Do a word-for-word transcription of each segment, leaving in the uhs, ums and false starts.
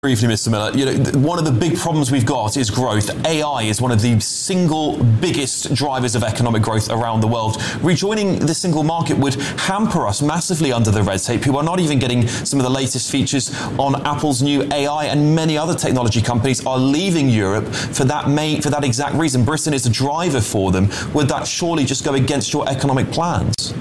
Briefly, Mister Miller, you know, one of the big problems we've got is growth. A I is one of the single biggest drivers of economic growth around the world. Rejoining the single market would hamper us massively under the red tape. People are not even getting some of the latest features on Apple's new A I, and many other technology companies are leaving Europe for that main, for that exact reason. Britain is a driver for them. Would that surely just go against your economic plans?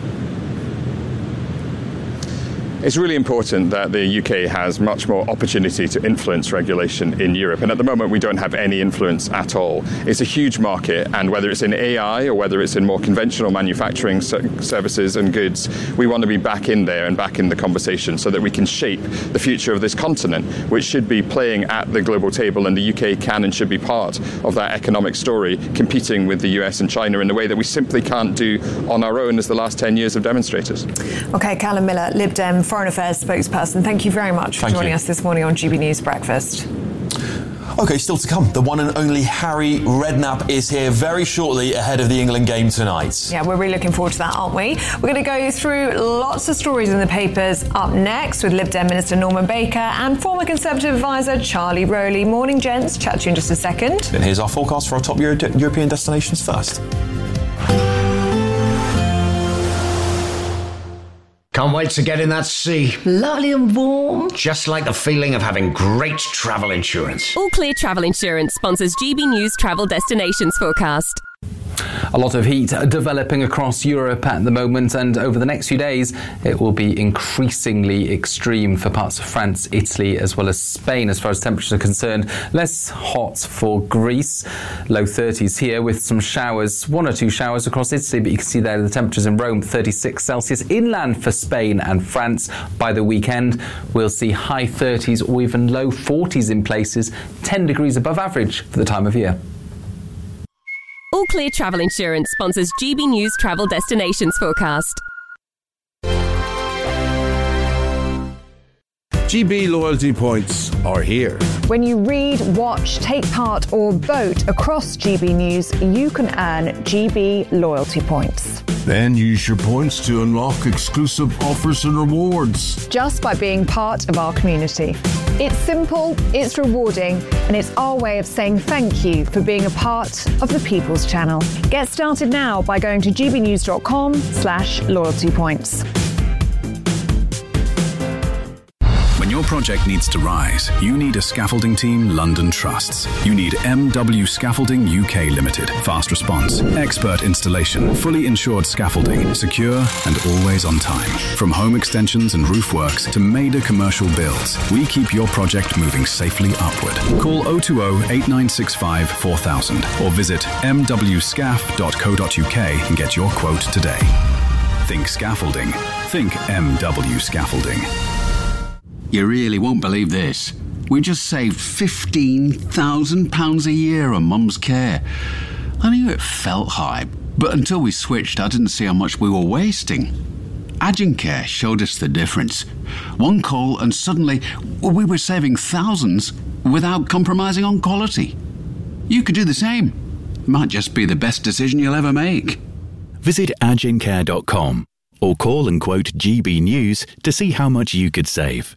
It's really important that the U K has much more opportunity to influence regulation in Europe, and at the moment we don't have any influence at all. It's a huge market, and whether it's in A I or whether it's in more conventional manufacturing services and goods, we want to be back in there and back in the conversation so that we can shape the future of this continent, which should be playing at the global table, and the U K can and should be part of that economic story, competing with the U S and China in a way that we simply can't do on our own, as the last ten years have demonstrated. OK, Callum Miller, Lib Dem Foreign Affairs spokesperson, thank you very much for thank joining you. us this morning on G B News Breakfast. OK, still to come. The one and only Harry Redknapp is here very shortly ahead of the England game tonight. Yeah, we're really looking forward to that, aren't we? We're going to go through lots of stories in the papers up next with Lib Dem Minister Norman Baker and former Conservative advisor Charlie Rowley. Morning, gents. Chat to you in just a second. Then here's our forecast for our top Euro- European destinations first. Can't wait to get in that sea. Lovely and warm. Just like the feeling of having great travel insurance. All Clear Travel Insurance sponsors G B News Travel Destinations Forecast. A lot of heat developing across Europe at the moment, and over the next few days it will be increasingly extreme for parts of France, Italy as well as Spain as far as temperatures are concerned. Less hot for Greece, low thirties here with some showers, one or two showers across Italy, but you can see there the temperatures in Rome, thirty-six Celsius. Inland for Spain and France by the weekend we'll see high thirties or even low forties in places, ten degrees above average for the time of year. All Clear Travel Insurance sponsors G B News Travel Destinations Forecast. G B loyalty points are here. When you read, watch, take part or vote across G B News, you can earn G B loyalty points. Then use your points to unlock exclusive offers and rewards. Just by being part of our community. It's simple, it's rewarding, and it's our way of saying thank you for being a part of the People's Channel. Get started now by going to gbnews.com slash loyalty points. When your project needs to rise, you need a scaffolding team London trusts. You need M W Scaffolding U K Limited. Fast response, expert installation, fully insured scaffolding, secure and always on time. From home extensions and roof works to major commercial builds, we keep your project moving safely upward. Call oh two oh, eight nine six five, four thousand or visit m w scaf dot co dot u k and get your quote today. Think scaffolding. Think M W Scaffolding. You really won't believe this. We just saved fifteen thousand pounds a year on Mum's care. I knew it felt high, but until we switched, I didn't see how much we were wasting. Agencare showed us the difference. One call and suddenly we were saving thousands without compromising on quality. You could do the same. Might just be the best decision you'll ever make. Visit agencare dot com or call and quote G B News to see how much you could save.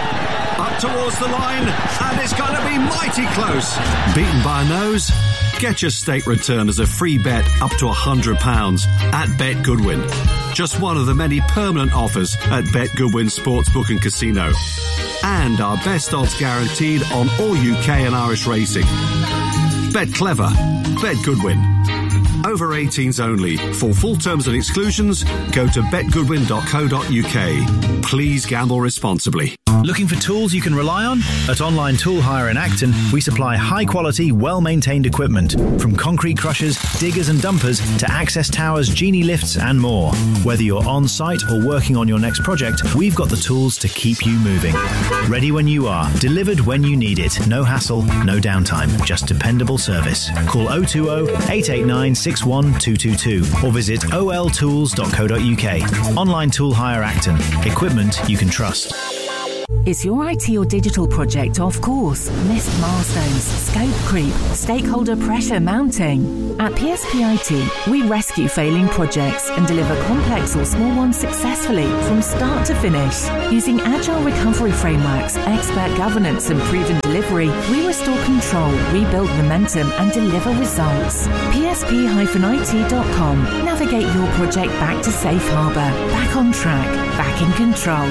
Up towards the line, and it's going to be mighty close. Beaten by a nose? Get your stake return as a free bet up to one hundred pounds at Bet Goodwin. Just one of the many permanent offers at Bet Goodwin Sportsbook and Casino. And our best odds guaranteed on all U K and Irish racing. Bet clever. Bet Goodwin. Over eighteens only. For full terms and exclusions, go to bet goodwin dot co dot u k. Please gamble responsibly. Looking for tools you can rely on? At Online Tool Hire in Acton, we supply high-quality, well-maintained equipment. From concrete crushers, diggers and dumpers to access towers, genie lifts and more. Whether you're on-site or working on your next project, we've got the tools to keep you moving. Ready when you are, delivered when you need it. No hassle, no downtime, just dependable service. Call oh two oh, eight eight nine, six one two two two or visit o l tools dot co dot u k. Online Tool Hire Acton. Equipment you can trust. Is your I T or digital project off course? Missed milestones, scope creep, stakeholder pressure mounting? At P S P I T, we rescue failing projects and deliver complex or small ones successfully from start to finish. Using agile recovery frameworks, expert governance and proven delivery, we restore control, rebuild momentum and deliver results. P S P I T dot com. Navigate your project back to safe harbour, back on track, back in control.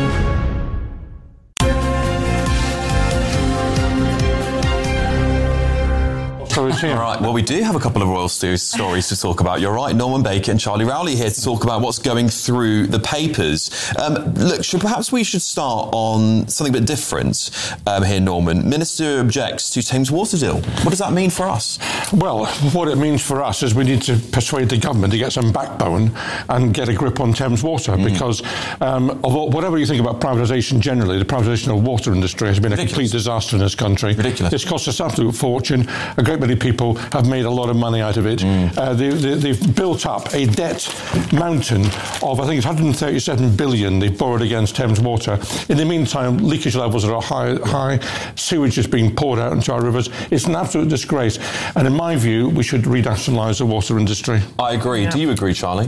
All right, well, we do have a couple of royal stories to talk about. You're right, Norman Baker and Charlie Rowley here to talk about what's going through the papers. Um, look, should, perhaps we should start on something a bit different um, here, Norman. Minister objects to Thames Water deal. What does that mean for us? Well, what it means for us is we need to persuade the government to get some backbone and get a grip on Thames Water, mm. because um, although whatever you think about privatisation generally, the privatisation of the water industry has been Ridiculous. a complete disaster in this country. Ridiculous. It's cost us an absolute fortune. A great many people have made a lot of money out of it. Mm. Uh, they, they, they've built up a debt mountain of, I think it's one hundred thirty-seven billion they've borrowed against Thames Water. In the meantime, leakage levels are high, high, sewage is being poured out into our rivers. It's an absolute disgrace. And in my view, we should renationalise the water industry. I agree. Yeah. Do you agree, Charlie?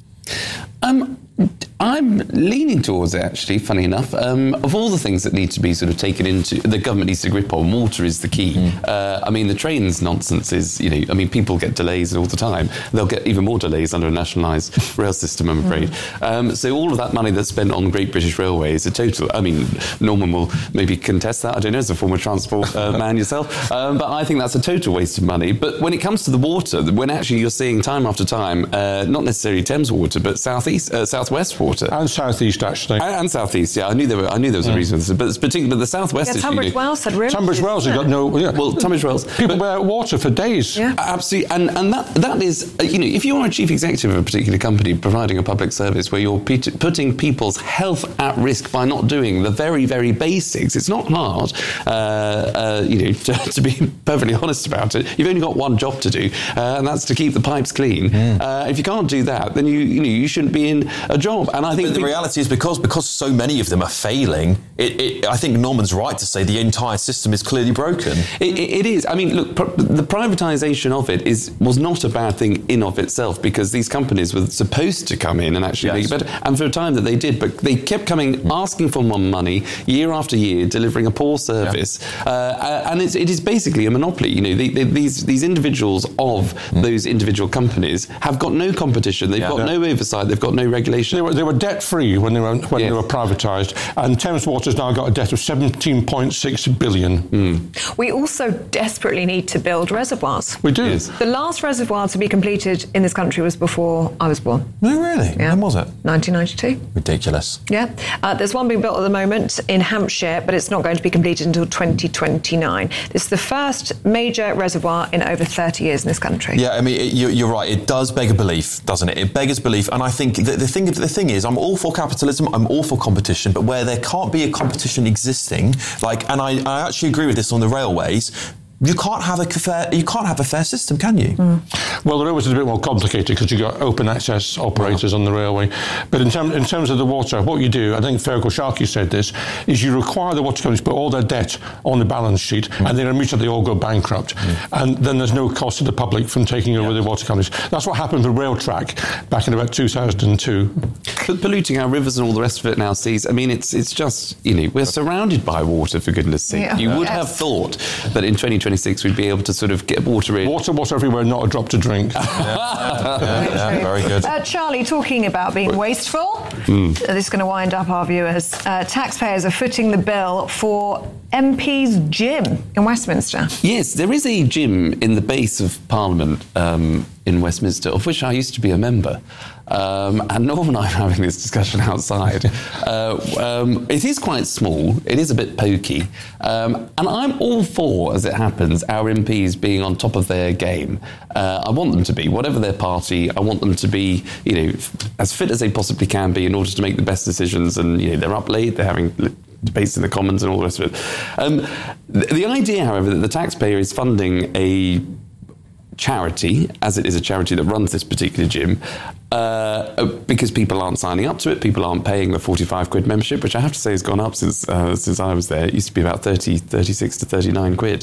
Um, I'm leaning towards it, actually, funny enough. Um, of all the things that need to be sort of taken into, the government needs to grip on, water is the key. Mm. Uh, I mean, the trains nonsense is, you know, I mean, people get delays all the time. They'll get even more delays under a nationalised rail system, I'm afraid. Mm. Um, so all of that money that's spent on Great British Railways, a total, I mean, Norman will maybe contest that, I don't know, as a former transport uh, man yourself, um, but I think that's a total waste of money. But when it comes to the water, when actually you're seeing time after time, uh, not necessarily Thames Water, but South East, uh, South West Water. And South East, actually. And, and South East, yeah. I knew there were. I knew there was a yeah. reason for this, but it's particularly but the South West. Yeah, is, Tunbridge you know, Wells had really. Tunbridge Wells have got no. Yeah. Well, Tunbridge Wells. People were out water for days. Yeah. Absolutely, and and that that is, you know, if you are a chief executive of a particular company providing a public service where you're pe- putting people's health at risk by not doing the very very basics, it's not hard. Uh, uh, you know, to, to be perfectly honest about it, you've only got one job to do, uh, and that's to keep the pipes clean. Mm. Uh, if you can't do that, then you you know you shouldn't be in a job. And I think but the people, reality is because because so many of them are failing, it, it, I think Norman's right to say the entire system is clearly broken. It, it, it is. I mean, look, pr- the privatisation of it is was not a bad thing in of itself, because these companies were supposed to come in and actually yes. make it better. And for a time that they did, but they kept coming, asking for more money year after year, delivering a poor service. Yeah. Uh, and it's, it is basically a monopoly. You know, they, they, these these individuals of mm. those individual companies have got no competition. They've yeah. got yeah. no oversight. They've got no regulation. They were, they were debt-free when they were when yes. they were privatised, and Thames Water's now got a debt of seventeen point six billion. Mm. We also desperately need to build reservoirs. We do. Yes. The last reservoir to be completed in this country was before I was born. No, really? Yeah. When was it? nineteen ninety-two. Ridiculous. Yeah. Uh, there's one being built at the moment in Hampshire, but it's not going to be completed until twenty twenty-nine. This is the first major reservoir in over thirty years in this country. Yeah, I mean, it, you, you're right. It does beg a belief, doesn't it? It beggars belief. And I think the, the, thing, the thing is, I'm all for capitalism, I'm all for competition, but where there can't be a competition existing, like, and I, I actually agree with this on the railways, you can't have a fair, you can't have a fair system, can you? Mm. Well, the railways is a bit more complicated because you've got open access operators wow. on the railway. But in, term, in terms of the water, what you do, I think Fergal Sharkey said this, is you require the water companies to put all their debt on the balance sheet, mm. and then immediately all go bankrupt. Mm. And then there's no cost to the public from taking over yeah. the water companies. That's what happened with Railtrack back in about two thousand two. But polluting our rivers and all the rest of it now, seas, I mean, it's it's just, you know, we're surrounded by water, for goodness sake. Yeah. You would yes. have thought that in twenty twenty-six we'd be able to sort of get water in. Water, water everywhere, not a drop to drink. yeah. Yeah, yeah, yeah, very good. Uh, Charlie, talking about being wasteful, mm. uh, this is going to wind up our viewers. Uh, taxpayers are footing the bill for M P's gym in Westminster. Yes, there is a gym in the base of Parliament um, in Westminster, of which I used to be a member. Um, and Norm and I are having this discussion outside. uh, um, it is quite small, it is a bit pokey, um, and I'm all for, as it happens, our M Ps being on top of their game. Uh, I want them to be, whatever their party, I want them to be, you know, as fit as they possibly can be in order to make the best decisions, and, you know, they're up late, they're having debates in the Commons and all the rest of it. Um, the, the idea, however, that the taxpayer is funding a charity, as it is a charity that runs this particular gym, uh, because people aren't signing up to it, people aren't paying the forty-five quid membership, which I have to say has gone up since uh, since I was there. It used to be about thirty, thirty-six to thirty-nine quid.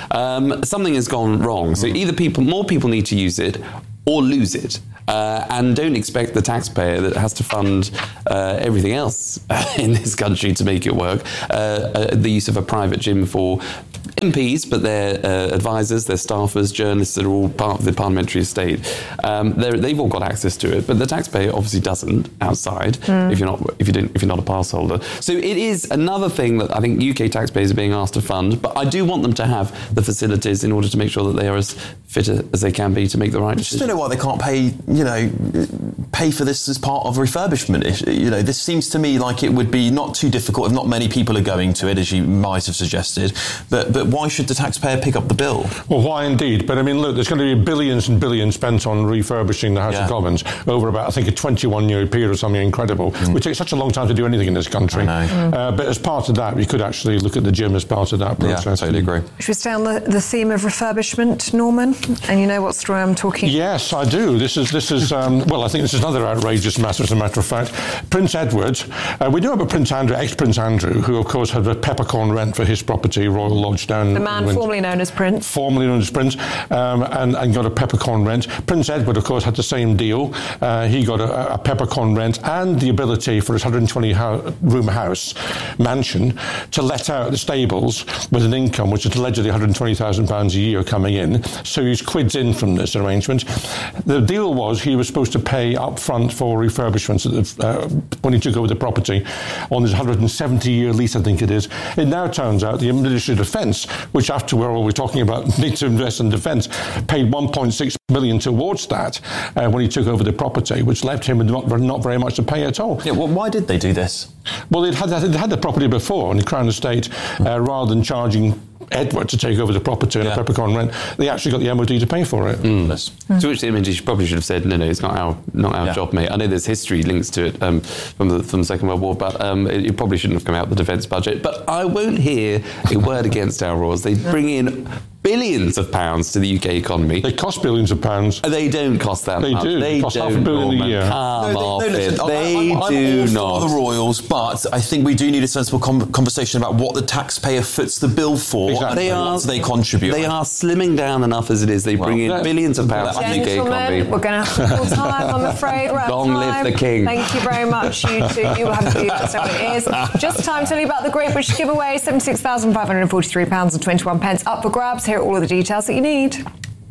Um, something has gone wrong. So either people, more people need to use it or lose it. Uh, and don't expect the taxpayer that has to fund uh, everything else in this country to make it work. Uh, uh, the use of a private gym for M Ps, but their uh, advisors, their staffers, journalists that are all part of the parliamentary estate. Um, they've all got access to it, but the taxpayer obviously doesn't outside mm. if you're not if you don't if you're not a pass holder. So it is another thing that I think U K taxpayers are being asked to fund. But I do want them to have the facilities in order to make sure that they are as fit as they can be to make the right decision. I just don't know why they can't pay. You know, pay for this as part of refurbishment. You know, this seems to me like it would be not too difficult if not many people are going to it, as you might have suggested. But but why should the taxpayer pick up the bill? Well, why indeed? But I mean, look, there's going to be billions and billions spent on refurbishing the House yeah. of Commons over about, I think, a twenty-one year period or something incredible. Mm. It would take such a long time to do anything in this country. Mm. Uh, but as part of that, we could actually look at the gym as part of that process. Yeah, I totally agree. Should we stay on the, the theme of refurbishment, Norman? And you know what story I'm talking about? Yes, I do. This is this is um, well, I think this is another outrageous matter. As a matter of fact, Prince Edward. Uh, we know about Prince Andrew, ex-Prince Andrew, who of course had a peppercorn rent for his property, Royal Lodge down. The man in formerly known as Prince. Formerly known as Prince, um, and, and got a peppercorn rent. Prince Edward, of course, had the same deal. Uh, he got a, a peppercorn rent and the ability for his one hundred twenty room house mansion to let out the stables with an income which is allegedly one hundred twenty thousand pounds a year coming in. So he's quids in from this arrangement. The deal was he was supposed to pay up front for refurbishments at the, uh, when he took over the property on his one hundred seventy year lease, I think it is. It now turns out the Ministry of Defence, which after we're always talking about need to invest in defence, paid one point six million towards that uh, when he took over the property, which left him with not, not very much to pay at all. Yeah, well, why did they do this? Well, they'd had, they'd had the property before on the Crown Estate, uh, rather than charging Edward to take over the property and yeah. a peppercorn rent, they actually got the M O D to pay for it. Mm. Mm. To which the M O D probably should have said, no, no, it's not our not our yeah. job, mate. I know there's history links to it um, from the from the Second World War, but um, it, it probably shouldn't have come out the defence budget. But I won't hear a word against our Royals. They bring in billions of pounds to the U K economy. They cost billions of pounds. They don't cost that they much. Do. They do. Cost don't. half a billion Norman. a year. Come no, off they, no, listen, it. They I, I, do I'm not. all for the Royals, but I think we do need a sensible com- conversation about what the taxpayer foots the bill for. Exactly. They are. They contribute. They are slimming down enough as it is. They well, bring in yeah. billions of pounds to the U K economy. We're going to have to full time, I'm afraid. We're Long live the king. Thank you very much, you two. You will have to do just what it is. Just time to tell you about the Great British Giveaway. seventy-six thousand five hundred forty-three pounds and twenty-one pence up for grabs. Here are all of the details that you need.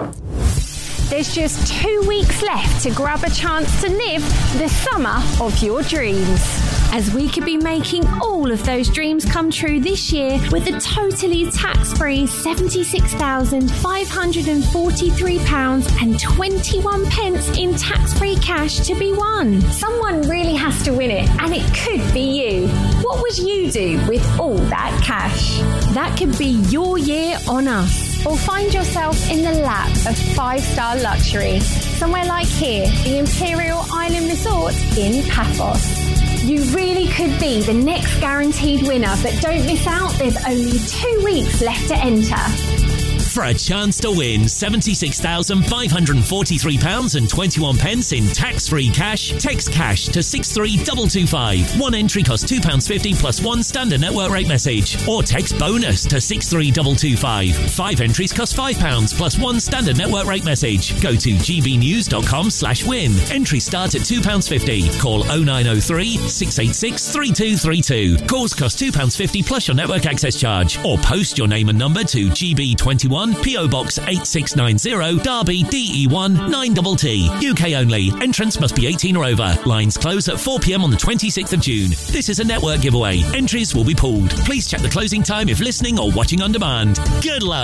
There's just two weeks left to grab a chance to live the summer of your dreams. As we could be making all of those dreams come true this year with a totally tax-free seventy-six thousand five hundred forty-three pounds and twenty-one pence in tax-free cash to be won. Someone really has to win it, and it could be you. What would you do with all that cash? That could be your year on us. Or find yourself in the lap of five-star luxury, somewhere like here, the Imperial Island Resort in Paphos. You really could be the next guaranteed winner, but don't miss out, there's only two weeks left to enter. For a chance to win seventy-six thousand five hundred forty-three pounds and twenty-one pence in tax-free cash, text cash to six three two two five. One entry costs two pounds fifty plus one standard network rate message. Or text bonus to six three two two five. Five entries cost five pounds plus one standard network rate message. Go to gbnews.com slash win. Entries start at two pounds fifty. Call oh nine oh three, six eight six, three two three two. Calls cost two pounds fifty plus your network access charge. Or post your name and number to G B twenty-one, P O Box eight six nine zero, Derby, D E one nine T T. U K only. Entrance must be eighteen or over. Lines close at four p.m. on the twenty-sixth of June. This is a network giveaway. Entries will be pulled. Please check the closing time if listening or watching on demand. Good luck.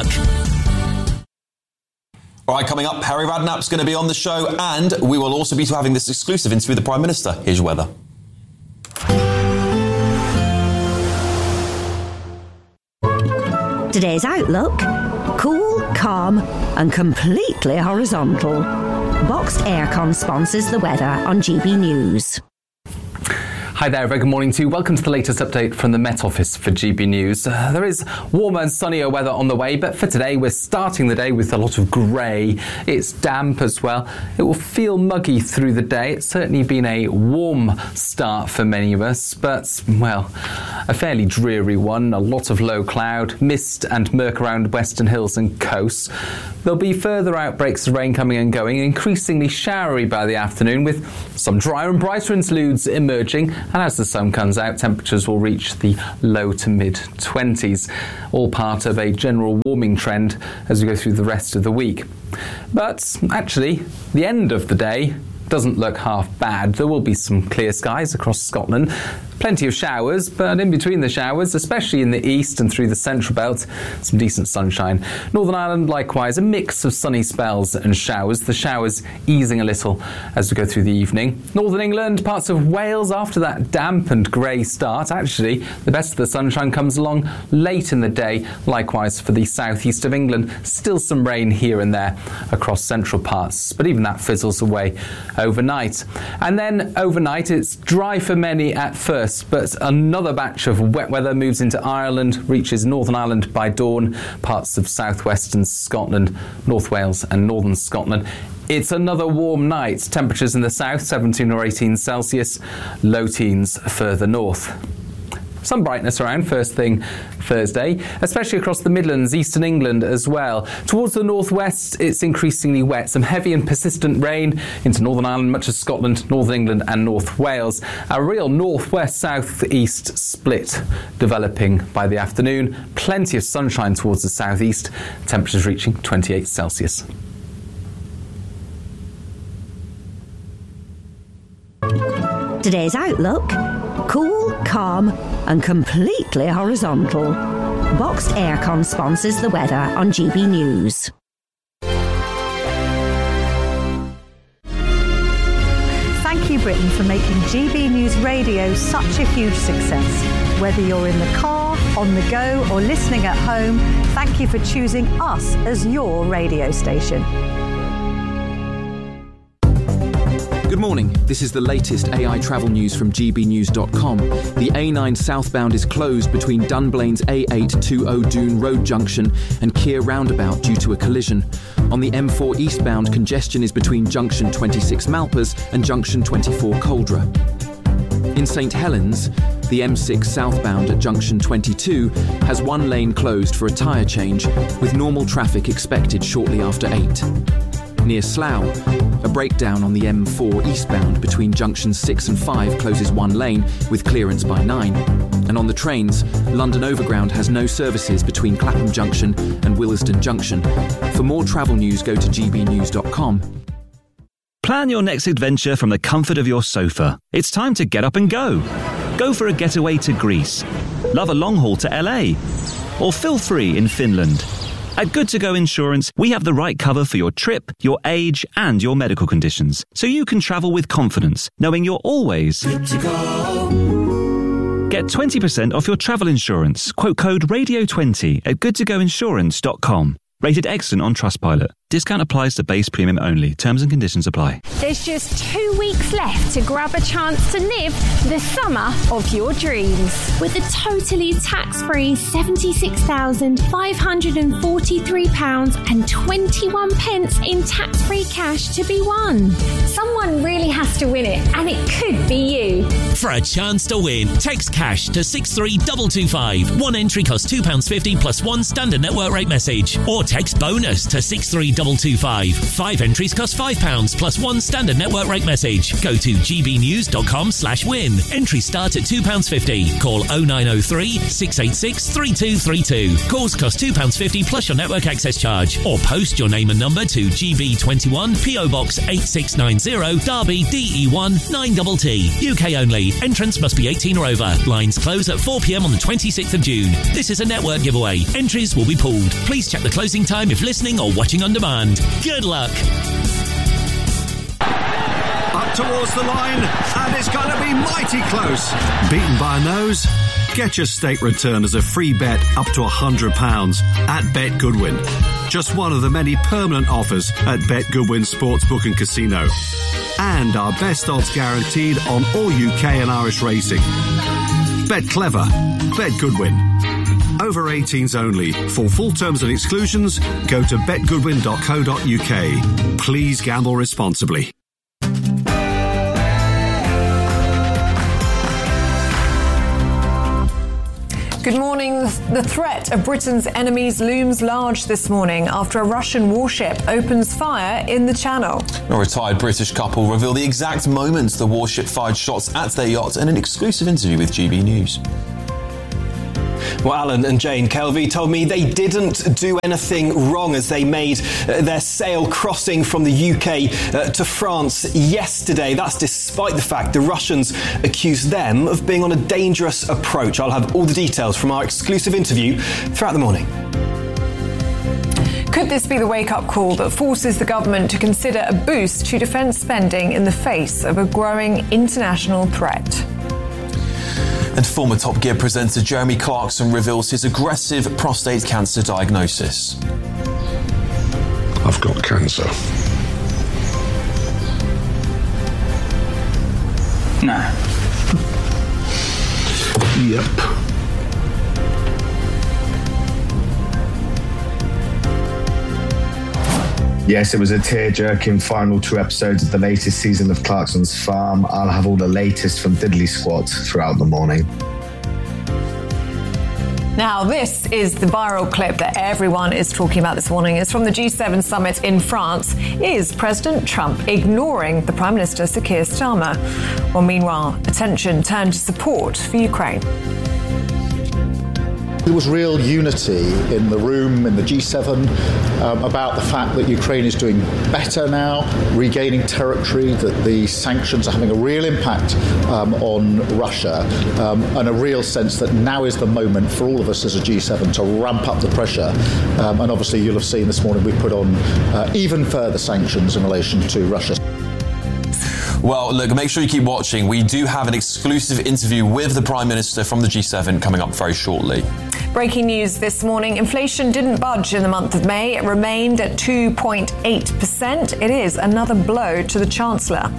All right, coming up, Harry Radnap's going to be on the show, and we will also be having this exclusive interview with the Prime Minister. Here's your weather. Today's outlook: cool, calm and completely horizontal. Boxed Aircon sponsors the weather on G B News. Hi there, very good morning to you. Welcome to the latest update from the Met Office for G B News. Uh, there is warmer and sunnier weather on the way, but for today we're starting the day with a lot of grey. It's damp as well. It will feel muggy through the day. It's certainly been a warm start for many of us, but, well, a fairly dreary one. A lot of low cloud, mist and murk around western hills and coasts. There'll be further outbreaks of rain coming and going, increasingly showery by the afternoon, with some drier and brighter interludes emerging. And as the sun comes out, temperatures will reach the low to mid twenties, all part of a general warming trend as we go through the rest of the week. But actually, the end of the day doesn't look half bad. There will be some clear skies across Scotland. Plenty of showers, but in between the showers, especially in the east and through the central belt, some decent sunshine. Northern Ireland, likewise, a mix of sunny spells and showers, the showers easing a little as we go through the evening. Northern England, parts of Wales, after that damp and grey start, actually, the best of the sunshine comes along late in the day. Likewise for the southeast of England, still some rain here and there across central parts, but even that fizzles away overnight. And then overnight, it's dry for many at first, but another batch of wet weather moves into Ireland, reaches Northern Ireland by dawn, parts of southwestern Scotland, North Wales and northern Scotland. It's another warm night. Temperatures in the south, seventeen or eighteen Celsius, low teens further north. Some brightness around first thing Thursday, especially across the Midlands, eastern England as well. Towards the northwest, it's increasingly wet. Some heavy and persistent rain into Northern Ireland, much of Scotland, Northern England and North Wales. A real northwest-southeast split developing by the afternoon. Plenty of sunshine towards the southeast. Temperatures reaching twenty-eight Celsius. Today's outlook: cool, calm and completely horizontal. Boxed Aircon sponsors the weather on G B News. Thank you, Britain, for making G B News Radio such a huge success. Whether you're in the car, on the go or listening at home, thank you for choosing us as your radio station. Good morning. This is the latest A I travel news from G B news dot com. The A nine southbound is closed between Dunblaine's A eight twenty Doon Road Junction and Keir Roundabout due to a collision. On the M four eastbound, congestion is between Junction twenty-six Malpas and Junction twenty-four Coldra. In St Helens, the M six southbound at Junction twenty-two has one lane closed for a tyre change, with normal traffic expected shortly after eight. Near Slough, a breakdown on the M four eastbound between Junctions six and five closes one lane with clearance by nine. And on the trains, London Overground has no services between Clapham Junction and Willesden Junction. For more travel news, go to G B news dot com. Plan your next adventure from the comfort of your sofa. It's time to get up and go. Go for a getaway to Greece. Love a long haul to L A. Or feel free in Finland. At Good To Go Insurance, we have the right cover for your trip, your age, and your medical conditions, so you can travel with confidence, knowing you're always good to go. Get twenty percent off your travel insurance. Quote code radio twenty at good to go insurance dot com. Rated excellent on Trustpilot. Discount applies to base premium only. Terms and conditions apply. There's just two weeks left to grab a chance to live the summer of your dreams. With a totally tax-free seventy-six thousand five hundred forty-three pounds and twenty-one pence in tax-free cash to be won. Someone really has to win it, and it could be you. For a chance to win, text cash to six three two two five. One entry costs two pounds fifty plus one standard network rate message. Or text bonus to six three two two five. Five entries cost five pounds plus one standard network rate message. Go to G B news dot com slash win. Entries start at two pounds fifty. Call oh nine oh three, six eight six, three two three two. Calls cost two pounds fifty plus your network access charge. Or post your name and number to G B twenty-one, P O Box eight six nine zero, Derby, D E one nine T T. U K only. Entrance must be eighteen or over. Lines close at four p.m. on the twenty-sixth of June. This is a network giveaway. Entries will be pulled. Please check the closing time if listening or watching on demand. Good luck. Up towards the line, and it's going to be mighty close. Beaten by a nose? Get your stake return as a free bet up to one hundred pounds at Bet Goodwin. just one of the many permanent offers at Bet Goodwin Sportsbook and Casino. And our best odds guaranteed on all U K and Irish racing. Bet clever. Bet Goodwin. Over eighteens only. For full terms and exclusions, go to bet goodwin dot co dot U K. Please gamble responsibly. Good morning. The threat of Britain's enemies looms large this morning after a Russian warship opens fire in the Channel. A retired British couple reveal the exact moment the warship fired shots at their yacht in an exclusive interview with G B News. Well, Alan and Jane Kelvey told me they didn't do anything wrong as they made uh, their sail crossing from the U K uh, to France yesterday. That's despite the fact the Russians accused them of being on a dangerous approach. I'll have all the details from our exclusive interview throughout the morning. Could this be the wake-up call that forces the government to consider a boost to defence spending in the face of a growing international threat? And former Top Gear presenter Jeremy Clarkson reveals his aggressive prostate cancer diagnosis. I've got cancer. No. Yep. Yes, it was a tear-jerking final two episodes of the latest season of Clarkson's Farm. I'll have all the latest from Diddley Squad throughout the morning. Now, this is the viral clip that everyone is talking about this morning. It's from the G seven summit in France. Is President Trump ignoring the Prime Minister, Sir Keir Starmer? Well, meanwhile, attention turned to support for Ukraine. There was real unity in the room, in the G seven, um, about the fact that Ukraine is doing better now, regaining territory, that the sanctions are having a real impact um, on Russia, um, and a real sense that now is the moment for all of us as a G seven to ramp up the pressure. Um, and obviously you'll have seen this morning we put on uh, even further sanctions in relation to Russia. Well, look, make sure you keep watching. We do have an exclusive interview with the Prime Minister from the G seven coming up very shortly. Breaking news this morning. Inflation didn't budge in the month of May. It remained at two point eight percent. It is another blow to the Chancellor.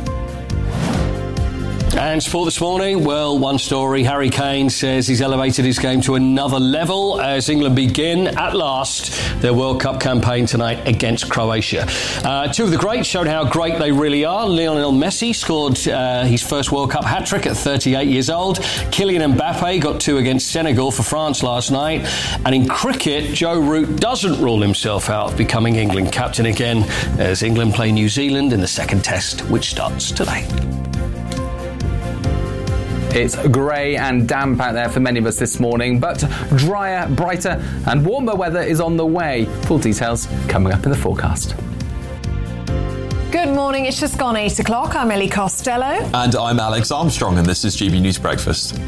And sport this morning, well, one story. Harry Kane says he's elevated his game to another level as England begin, at last, their World Cup campaign tonight against Croatia. Uh, two of the greats showed how great they really are. Lionel Messi scored uh, his first World Cup hat-trick at thirty-eight years old. Kylian Mbappe got two against Senegal for France last night. And in cricket, Joe Root doesn't rule himself out of becoming England captain again as England play New Zealand in the second test, which starts today. It's grey and damp out there for many of us this morning, but drier, brighter and warmer weather is on the way. Full details coming up in the forecast. Good morning, it's just gone eight o'clock. I'm Ellie Costello. And I'm Alex Armstrong, and this is G B News Breakfast.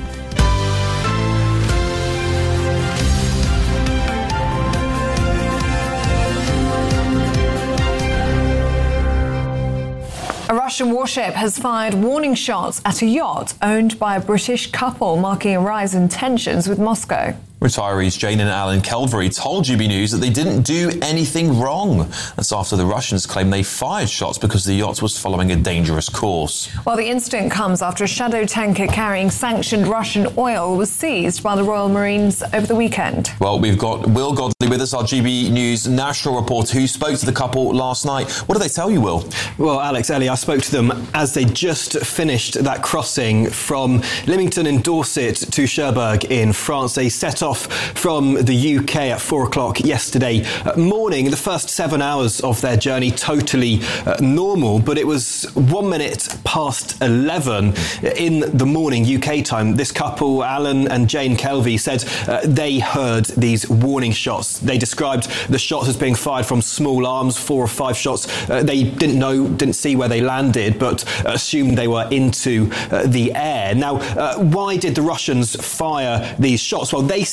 A Russian warship has fired warning shots at a yacht owned by a British couple, marking a rise in tensions with Moscow. Retirees Jane and Alan Kelvery told G B News that they didn't do anything wrong. That's after the Russians claimed they fired shots because the yacht was following a dangerous course. Well, the incident comes after a shadow tanker carrying sanctioned Russian oil was seized by the Royal Marines over the weekend. Well, we've got Will Godley with us, our G B News national reporter, who spoke to the couple last night. What did they tell you, Will? Well, Alex, Ellie, I spoke to them as they just finished that crossing from Lymington in Dorset to Cherbourg in France. They set off from the U K at four o'clock yesterday morning. The first seven hours of their journey totally uh, normal, but it was one minute past eleven in the morning U K time. This couple, Alan and Jane Kelvey, said uh, they heard these warning shots. They described the shots as being fired from small arms, four or five shots. Uh, they didn't know, didn't see where they landed, but assumed they were into uh, the air. Now, uh, why did the Russians fire these shots? Well, they said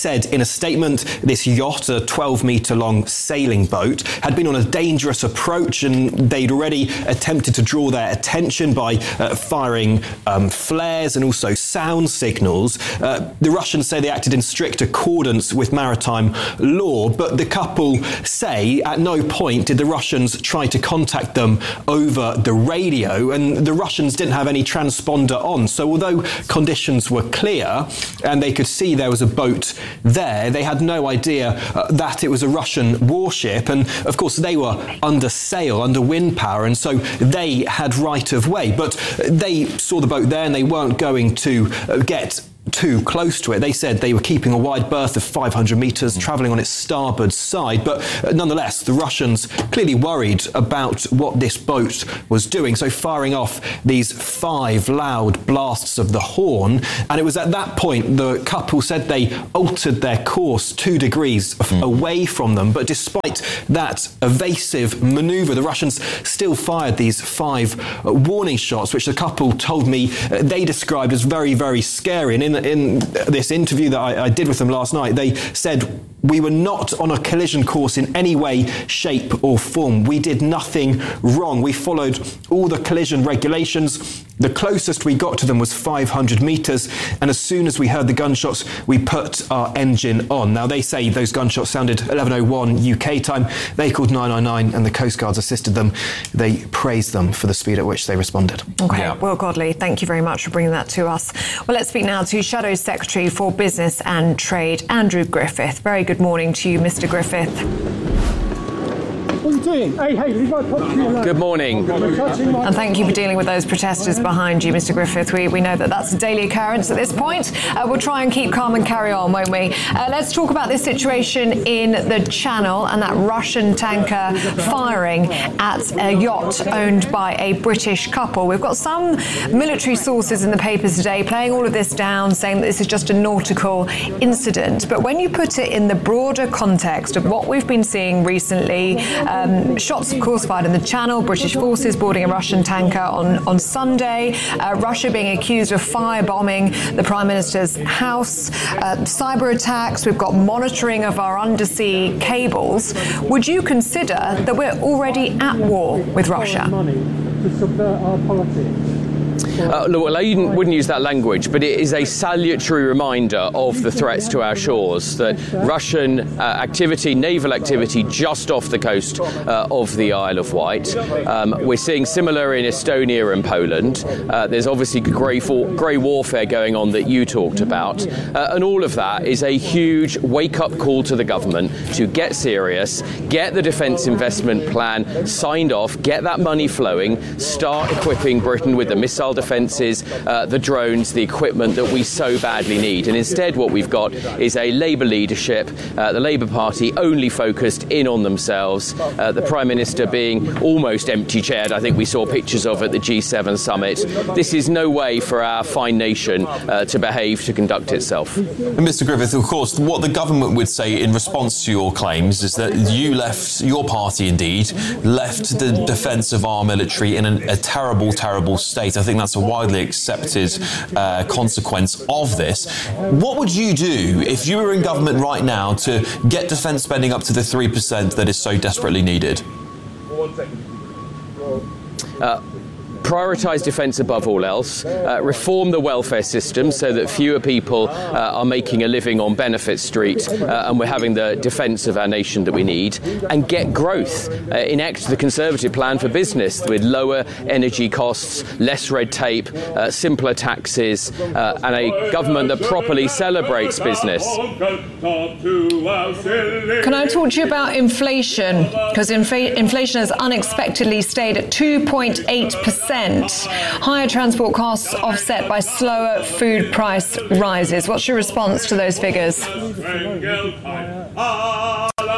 said in a statement this yacht, a twelve metre long sailing boat, had been on a dangerous approach, and they'd already attempted to draw their attention by uh, firing um, flares and also sound signals. Uh, the Russians say they acted in strict accordance with maritime law, but the couple say at no point did the Russians try to contact them over the radio, and the Russians didn't have any transponder on. So although conditions were clear and they could see there was a boat there, they had no idea uh, that it was a Russian warship. And of course they were under sail, under wind power, and so they had right of way. But they saw the boat there and they weren't going to uh, get too close to it. They said they were keeping a wide berth of five hundred metres, travelling on its starboard side. But uh, nonetheless, the Russians clearly worried about what this boat was doing, so firing off these five loud blasts of the horn. And it was at that point the couple said they altered their course two degrees mm. away from them. But despite that evasive manoeuvre, the Russians still fired these five uh, warning shots, which the couple told me uh, they described as very, very scary. And in In this interview that I, I did with them last night, they said, "We were not on a collision course in any way, shape or form. We did nothing wrong. We followed all the collision regulations. The closest we got to them was five hundred metres, and as soon as we heard the gunshots, we put our engine on." Now, they say those gunshots sounded eleven oh one U K time. They called nine nine nine and the Coast Guards assisted them. They praised them for the speed at which they responded. OK, yeah. Will Godley, thank you very much for bringing that to us. Well, let's speak now to Shadow Secretary for Business and Trade, Andrew Griffith. Very good morning to you, Mr Griffith. What are you doing? Hey, hey, leave my top to you alone. Good morning. And thank you for dealing with those protesters behind you, Mr Griffith. We, we know that that's a daily occurrence at this point. Uh, we'll try and keep calm and carry on, won't we? Uh, let's talk about this situation in the Channel and that Russian tanker firing at a yacht owned by a British couple. We've got some military sources in the papers today playing all of this down, saying that this is just a nautical incident. But when you put it in the broader context of what we've been seeing recently, Um, shots, of course, fired in the Channel, British forces boarding a Russian tanker on, on Sunday, uh, Russia being accused of firebombing the Prime Minister's house, uh, cyber attacks, we've got monitoring of our undersea cables. Would you consider that we're already at war with Russia? To subvert our politics. Uh, look, well, I wouldn't use that language, but it is a salutary reminder of the threats to our shores, that Russian uh, activity, naval activity, just off the coast uh, of the Isle of Wight. Um, we're seeing similar in Estonia and Poland. Uh, there's obviously grey, for- grey warfare going on that you talked about. Uh, and all of that is a huge wake-up call to the government to get serious, get the defence investment plan signed off, get that money flowing, start equipping Britain with the missile defences, uh, the drones, the equipment that we so badly need. And instead what we've got is a Labour leadership, uh, the Labour Party only focused in on themselves, uh, the Prime Minister being almost empty-chaired. I think we saw pictures of at the G seven summit. This is no way for our fine nation uh, to behave, to conduct itself. And Mr Griffith, of course, what the government would say in response to your claims is that you left, your party indeed, left the defence of our military in an, a terrible, terrible state. I think that's a widely accepted uh, consequence of this. What would you do if you were in government right now to get defence spending up to the three percent that is so desperately needed? Uh, prioritise defence above all else, uh, reform the welfare system so that fewer people uh, are making a living on Benefit Street, uh, and we're having the defence of our nation that we need, and get growth. Uh, enact the Conservative plan for business with lower energy costs, less red tape, uh, simpler taxes, uh, and a government that properly celebrates business. Can I talk to you about inflation? Because inf- inflation has unexpectedly stayed at two point eight percent. Higher transport costs offset by slower food price rises. What's your response to those figures?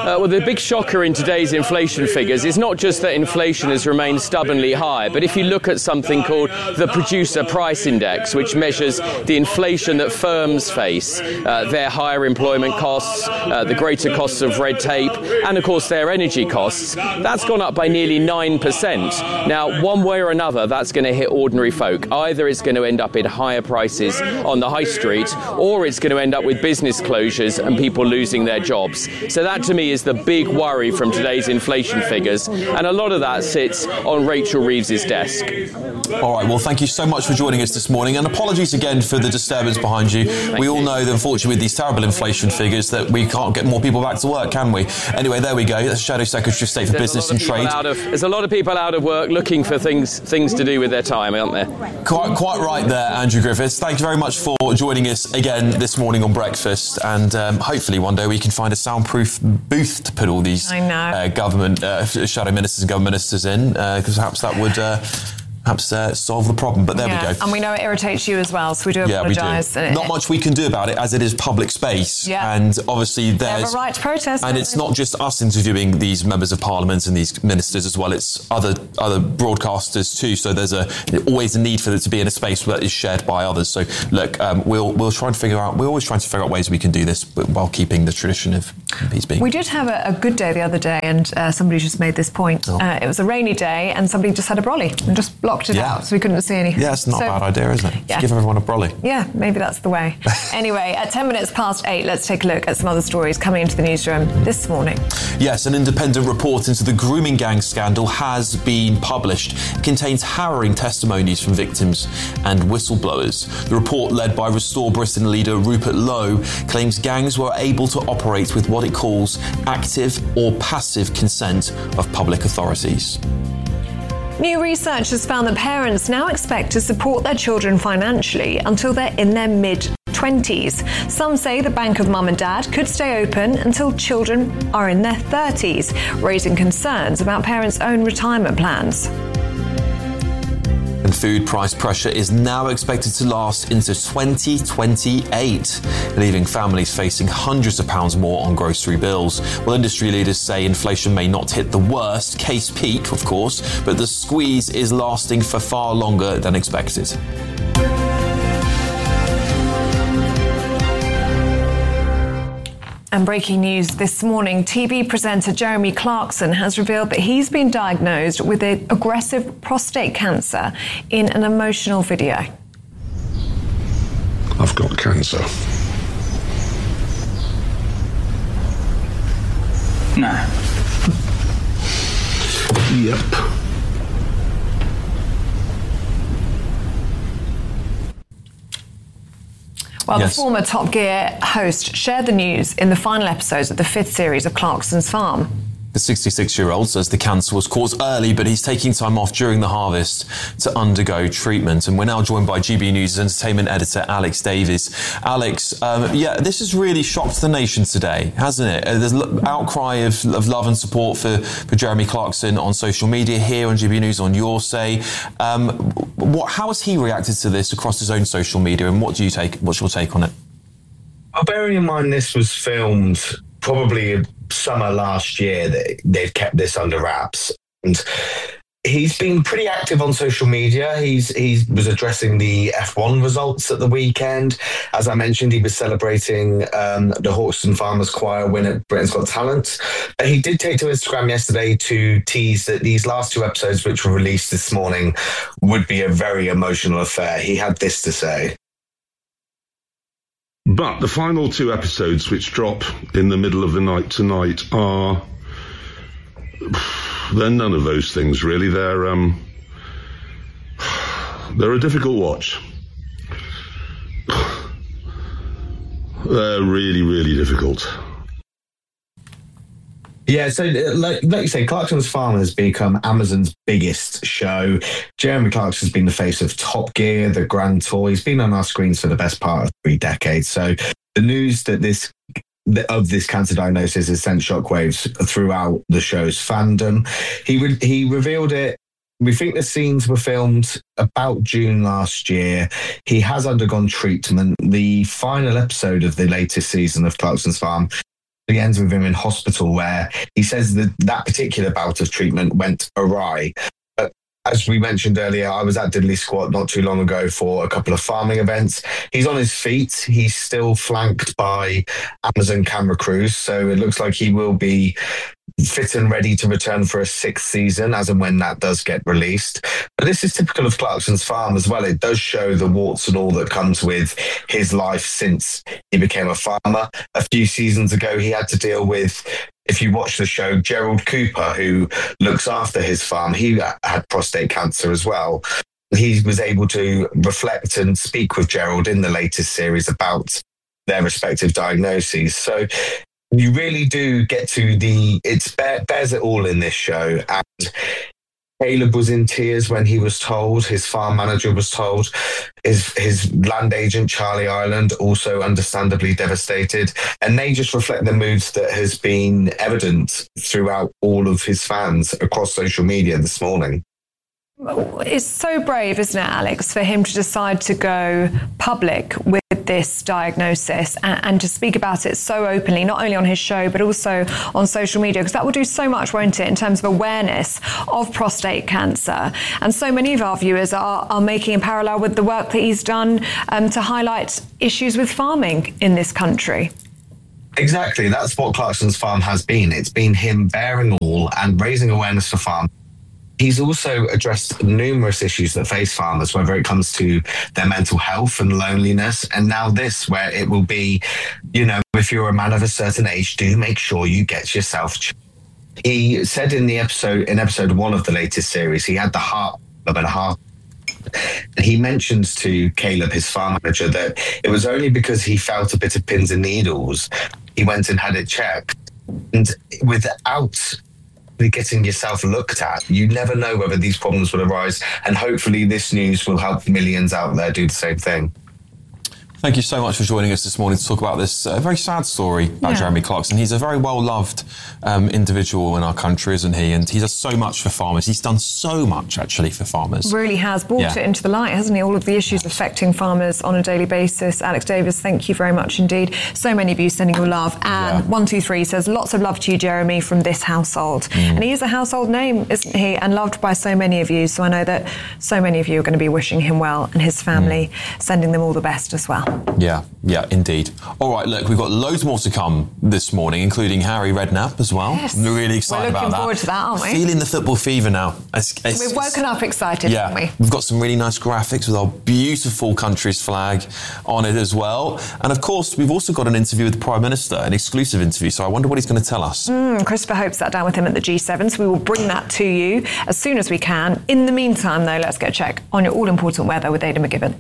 Uh, well, the big shocker in today's inflation figures is not just that inflation has remained stubbornly high, but if you look at something called the Producer Price Index, which measures the inflation that firms face, uh, their higher employment costs, uh, the greater costs of red tape, and of course their energy costs, that's gone up by nearly nine percent. Now, one way or another, that's going to hit ordinary folk. Either it's going to end up in higher prices on the high street, or it's going to end up with business closures and people losing their jobs. So that to me is the big worry from today's inflation figures, and a lot of that sits on Rachel Reeves's desk. All right, well, thank you so much for joining us this morning, and apologies again for the disturbance behind you. Thank we all you. know that, unfortunately, with these terrible inflation figures, that we can't get more people back to work, can we? Anyway, there we go. That's Shadow Secretary of State for there's Business and Trade. Of, there's a lot of people out of work looking for things things to do with their time, aren't there? Quite, quite right there, Andrew Griffiths. Thank you very much for joining us again this morning on Breakfast, and um, hopefully one day we can find a soundproof booth to put all these uh, government uh, shadow ministers and government ministers in, because uh, perhaps that would uh, perhaps uh, solve the problem. But there yeah. we go. And we know it irritates you as well, so we do yeah, apologise. We do. Not much we can do about it, as it is public space. Yeah. And obviously there's... They have a right to protest. And it's not just us interviewing these members of Parliament and these ministers as well, it's other other broadcasters too. So there's a always a need for it to be in a space that is shared by others. So look, um, we'll we'll try and figure out, we're always trying to figure out ways we can do this, but while keeping the tradition of peace being. We did have a, a good day the other day, and uh, somebody just made this point. Oh. Uh, it was a rainy day, and somebody just had a brolly and just blocked it yeah. out, so we couldn't see anything. Yeah, it's not so, a bad idea, isn't it? Yeah. Give everyone a brolly. Yeah, maybe that's the way. Anyway, at ten minutes past eight, let's take a look at some other stories coming into the newsroom this morning. Yes, an independent report into the grooming gang scandal has been published. It contains harrowing testimonies from victims and whistleblowers. The report, led by Restore Britain leader Rupert Lowe, claims gangs were able to operate with what it calls active or passive consent of public authorities. New research has found that parents now expect to support their children financially until they're in their mid-twenties. Some say the bank of mum and dad could stay open until children are in their thirties, raising concerns about parents' own retirement plans. And food price pressure is now expected to last into twenty twenty-eight, leaving families facing hundreds of pounds more on grocery bills. Well, industry leaders say inflation may not hit the worst case peak, of course, but the squeeze is lasting for far longer than expected. And breaking news this morning, T V presenter Jeremy Clarkson has revealed that he's been diagnosed with aggressive prostate cancer in an emotional video. I've got cancer. No. Yep. Well, yes. The former Top Gear host shared the news in the final episodes of the fifth series of Clarkson's Farm. The sixty-six-year-old says the cancer was caught early, but he's taking time off during the harvest to undergo treatment. And we're now joined by G B News entertainment editor Alex Davies. Alex, um, yeah, this has really shocked the nation today, hasn't it? Uh, there's an outcry of, of love and support for, for Jeremy Clarkson on social media, here on G B News, on Your Say. Um, what, how has he reacted to this across his own social media, and what do you take? What's your take on it? Well, bearing in mind this was filmed probably summer last year, that they've kept this under wraps, and he's been pretty active on social media. He's he was addressing the F one results at the weekend. As I mentioned, he was celebrating um, the Hawkston Farmers Choir win at Britain's Got Talent. But he did take to Instagram yesterday to tease that these last two episodes, which were released this morning, would be a very emotional affair. He had this to say. But the final two episodes, which drop in the middle of the night tonight, are... they're none of those things, really. They're, um... they're a difficult watch. They're really, really difficult. Yeah, so like, like you say, Clarkson's Farm has become Amazon's biggest show. Jeremy Clarkson's been the face of Top Gear, the Grand Tour. He's been on our screens for the best part of three decades. So the news that this of this cancer diagnosis has sent shockwaves throughout the show's fandom. He re- he revealed it. We think the scenes were filmed about June last year. He has undergone treatment. The final episode of the latest season of Clarkson's Farm It ends with him in hospital, where he says that that particular bout of treatment went awry. But as we mentioned earlier, I was at Diddley Squat not too long ago for a couple of farming events. He's on his feet. He's still flanked by Amazon camera crews, so it looks like he will be fit and ready to return for a sixth season, as and when that does get released. But this is typical of Clarkson's Farm as well. It does show the warts and all that comes with his life since he became a farmer. A few seasons ago, he had to deal with, if you watch the show, Gerald Cooper, who looks after his farm. He had prostate cancer as well. He was able to reflect and speak with Gerald in the latest series about their respective diagnoses. So you really do get to the, it bear, bears it all in this show. And Caleb was in tears when he was told, his farm manager was told, his, his land agent, Charlie Ireland, also understandably devastated. And they just reflect the moods that has been evident throughout all of his fans across social media this morning. It's so brave, isn't it, Alex, for him to decide to go public with this diagnosis and, and to speak about it so openly, not only on his show, but also on social media, because that will do so much, won't it, in terms of awareness of prostate cancer. And so many of our viewers are, are making a parallel with the work that he's done um, to highlight issues with farming in this country. Exactly. That's what Clarkson's Farm has been. It's been him bearing all and raising awareness for farm. He's also addressed numerous issues that face farmers, whether it comes to their mental health and loneliness. And now this, where it will be, you know, if you're a man of a certain age, do make sure you get yourself. He said in the episode, in episode one of the latest series, he had the heart of a heart. And he mentions to Caleb, his farm manager, that it was only because he felt a bit of pins and needles, he went and had it checked. And without getting yourself looked at, you never know whether these problems will arise, and hopefully this news will help millions out there do the same thing. Thank you so much for joining us this morning to talk about this uh, very sad story about yeah. Jeremy Clarkson. He's a very well-loved um, individual in our country, isn't he? And he does so much for farmers. He's done so much, actually, for farmers. Really has brought yeah. it into the light, hasn't he? All of the issues affecting farmers on a daily basis. Alex Davis, thank you very much indeed. So many of you sending your love. And yeah. one two three says, lots of love to you, Jeremy, from this household. Mm. And he is a household name, isn't he? And loved by so many of you. So I know that so many of you are going to be wishing him well, and his family, mm. sending them all the best as well. Yeah, yeah, indeed. All right, look, we've got loads more to come this morning, including Harry Redknapp as well. Yes. We're really excited about that. We're looking forward to that, aren't we? Feeling the football fever now. It's, it's, we've woken up excited, yeah, haven't we? We've got some really nice graphics with our beautiful country's flag on it as well. And of course, we've also got an interview with the Prime Minister, an exclusive interview. So I wonder what he's going to tell us. Mm, Christopher Hope sat down with him at the G seven, so we will bring that to you as soon as we can. In the meantime, though, let's get a check on your all-important weather with Ada McGibbon.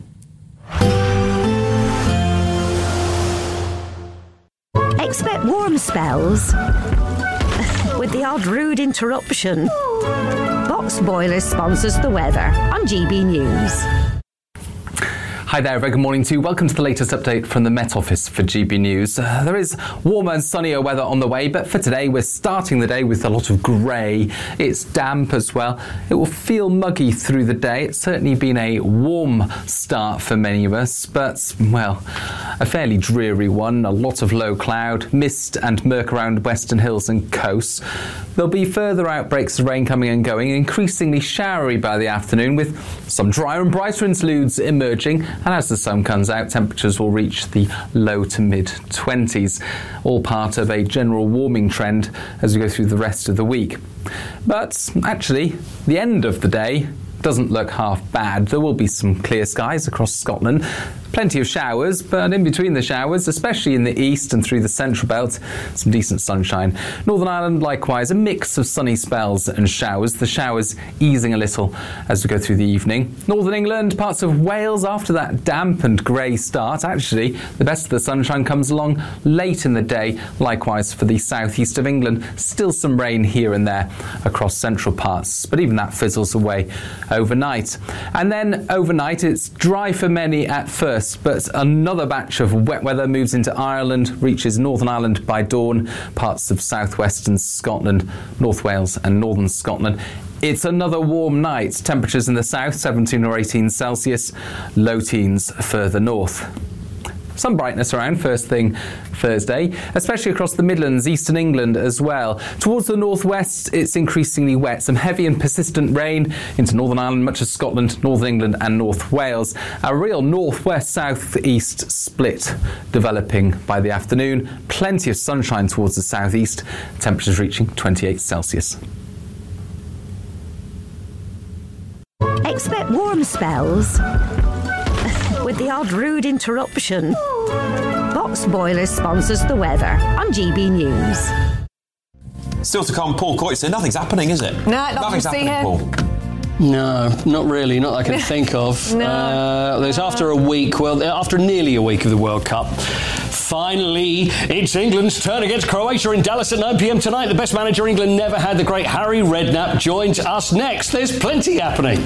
Expect warm spells with the odd rude interruption. Box Boilers sponsors the weather on G B News. Hi there, very good morning to you. Welcome to the latest update from the Met Office for G B News. Uh, there is warmer and sunnier weather on the way, but for today we're starting the day with a lot of grey. It's damp as well. It will feel muggy through the day. It's certainly been a warm start for many of us, but, well, a fairly dreary one. A lot of low cloud, mist and murk around western hills and coasts. There'll be further outbreaks of rain coming and going, increasingly showery by the afternoon, with some drier and brighter interludes emerging. And as the sun comes out, temperatures will reach the low to mid twenties, all part of a general warming trend as we go through the rest of the week. But actually, the end of the day doesn't look half bad. There will be some clear skies across Scotland. Plenty of showers, but in between the showers, especially in the east and through the central belt, some decent sunshine. Northern Ireland, likewise, a mix of sunny spells and showers, the showers easing a little as we go through the evening. Northern England, parts of Wales, after that damp and grey start, actually, the best of the sunshine comes along late in the day, likewise for the southeast of England. Still some rain here and there across central parts, but even that fizzles away overnight. And then overnight, it's dry for many at first, but another batch of wet weather moves into Ireland, reaches Northern Ireland by dawn, parts of southwestern Scotland, North Wales and northern Scotland. It's another warm night. Temperatures in the south, seventeen or eighteen Celsius, low teens further north. some brightness around first thing Thursday, especially across the Midlands, eastern England as well. Towards the northwest, it's increasingly wet. Some heavy and persistent rain into Northern Ireland, much of Scotland, Northern England and North Wales. A real northwest-southeast split developing by the afternoon. Plenty of sunshine towards the southeast. Temperatures reaching twenty-eight Celsius. Expect warm spells with the odd rude interruption. Box Boilers sponsors the weather on G B News. Still to come, Paul Coytson. Nothing's happening, is it? No, nothing Nothing's to see happening, here. Paul. No, not really, not that I can think of. No. Uh, there's after a week, well, after nearly a week of the World Cup, finally, it's England's turn against Croatia in Dallas at nine p.m. tonight. The best manager England never had, the great Harry Redknapp, joins us next. There's plenty happening.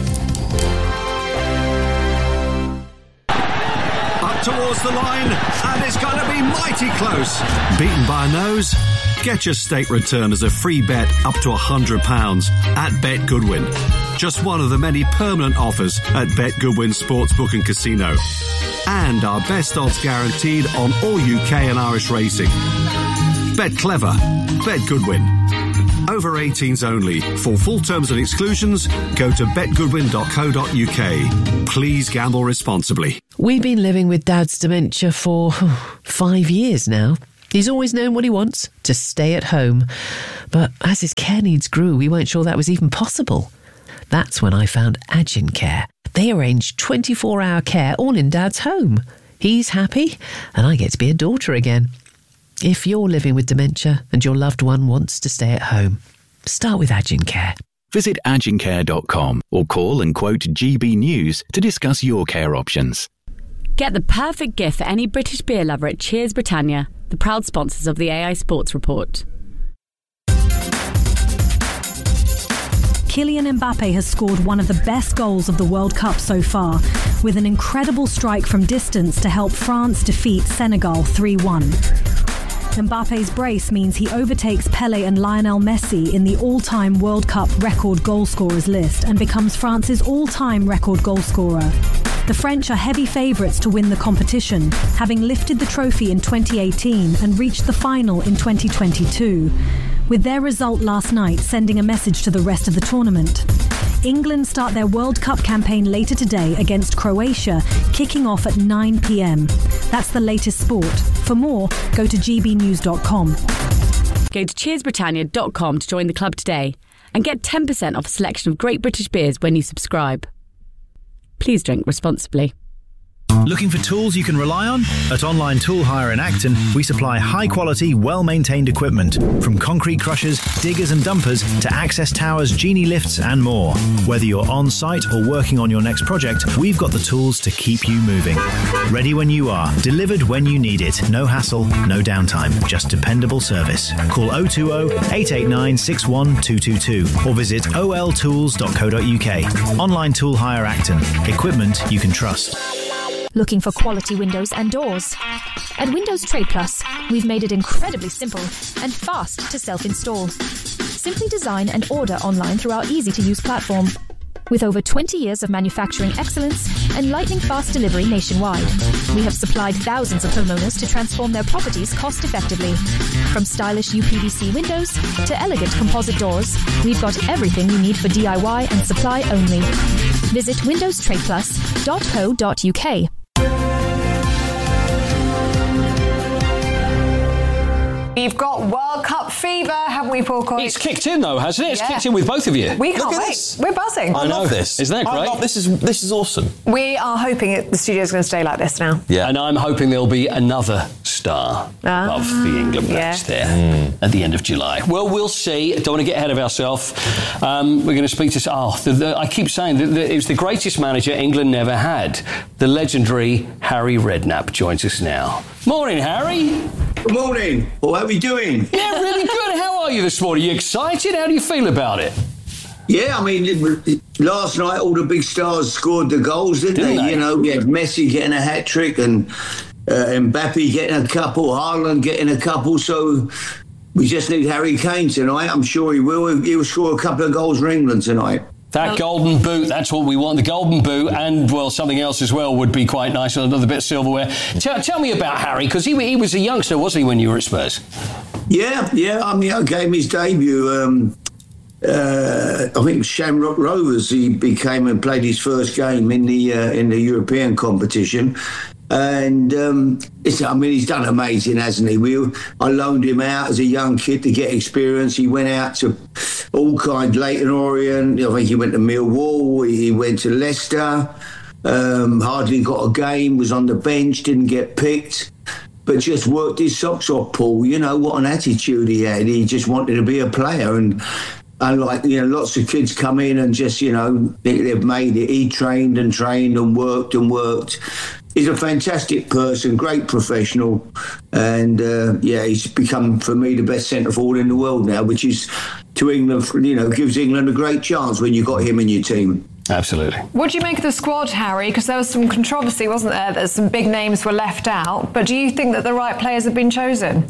Up towards the line, and it's going to be mighty close. Beaten by a nose? Get your state return as a free bet up to one hundred pounds at Bet Goodwin. Just one of the many permanent offers at Bet Goodwin Sportsbook and Casino. And our best odds guaranteed on all U K and Irish racing. Bet clever. Bet Goodwin. Over eighteens only. For full terms and exclusions, go to bet goodwin dot co dot uk. Please gamble responsibly. We've been living with Dad's dementia for five years now. He's always known what he wants, to stay at home. But as his care needs grew, we weren't sure that was even possible. That's when I found Agincare. They arrange twenty-four hour care all in Dad's home. He's happy, and I get to be a daughter again. If you're living with dementia and your loved one wants to stay at home, start with Agincare. Visit agincare dot com or call and quote G B News to discuss your care options. Get the perfect gift for any British beer lover at Cheers Britannia, the proud sponsors of the A I Sports Report. Kylian Mbappe has scored one of the best goals of the World Cup so far, with an incredible strike from distance to help France defeat Senegal three one. Mbappe's brace means he overtakes Pelé and Lionel Messi in the all-time World Cup record goalscorers list and becomes France's all-time record goalscorer. The French are heavy favourites to win the competition, having lifted the trophy in twenty eighteen and reached the final in twenty twenty-two, with their result last night sending a message to the rest of the tournament. England start their World Cup campaign later today against Croatia, kicking off at nine p.m. That's the latest sport. For more, go to g b news dot com. Go to cheers britannia dot com to join the club today and get ten percent off a selection of great British beers when you subscribe. Please drink responsibly. Looking for tools you can rely on? At Online Tool Hire in Acton, we supply high-quality, well-maintained equipment, from concrete crushers, diggers and dumpers to access towers, genie lifts and more. Whether you're on-site or working on your next project, we've got the tools to keep you moving. Ready when you are, delivered when you need it. No hassle, no downtime, just dependable service. Call oh two oh, eight eight nine, six one two two two or visit o l tools dot co dot u k. Online Tool Hire Acton. Equipment you can trust. Looking for quality windows and doors? At Windows Trade Plus, we've made it incredibly simple and fast to self-install. Simply design and order online through our easy-to-use platform. With over twenty years of manufacturing excellence and lightning-fast delivery nationwide, we have supplied thousands of homeowners to transform their properties cost-effectively. From stylish U P V C windows to elegant composite doors, we've got everything you need for D I Y and supply only. Visit windows trade plus dot co dot u k. We've got World Cup fever, haven't we, Paul Coyte? It's kicked in, though, hasn't it? It's Yeah. kicked in with both of you. We can't Look at wait. this. We're buzzing. I, I know. love this. Isn't that I great? love, this is this is awesome. We are hoping it, the studio's going to stay like this now. Yeah. And I'm hoping there'll be another star Ah. of the England match Yeah. there at the end of July. Well, we'll see. Don't want to get ahead of ourselves. Um, we're going to speak to... Oh, the, the, I keep saying that the, it was the greatest manager England never had. The legendary Harry Redknapp joins us now. Morning, Harry. Good morning. Well, how are we doing? Yeah, really good. How are you this morning? You excited? How do you feel about it? Yeah, I mean, it, last night all the big stars scored the goals, didn't, Didn't they? they? You know, we had Messi getting a hat trick and uh, Mbappe getting a couple, Haaland getting a couple. So we just need Harry Kane tonight. I'm sure he will. He'll score a couple of goals for England tonight. That golden boot, that's what we want. The golden boot and, well, something else as well would be quite nice, another bit of silverware. Tell, tell me about Harry, because he, he was a youngster, wasn't he, when you were at Spurs? Yeah, yeah. I mean, I gave him his debut. Um, uh, I think Shamrock Rovers. He became and played his first game in the uh, in the European competition. And um, it's, I mean, he's done amazing, hasn't he? We, I loaned him out as a young kid to get experience. He went out to all kinds, Leyton Orient. I think he went to Millwall. He went to Leicester. Um, hardly got a game. Was on the bench. Didn't get picked. But just worked his socks off, Paul. You know what an attitude he had. He just wanted to be a player. And unlike, you know, lots of kids come in and just, you know, they, they've made it. He trained and trained and worked and worked. He's a fantastic person, great professional, and uh, yeah, he's become for me the best centre forward in the world now, which is to England, you know, gives England a great chance when you've got him in your team. Absolutely. What do you make of the squad, Harry? Because there was some controversy, wasn't there, that some big names were left out. But do you think that the right players have been chosen?